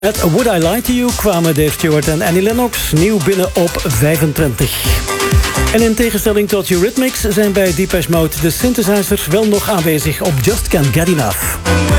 Met Would I Lie to You kwamen Dave Stewart en Annie Lennox nieuw binnen op 25. En in tegenstelling tot Eurythmics zijn bij Depeche Mode de synthesizers wel nog aanwezig op Just Can't Get Enough.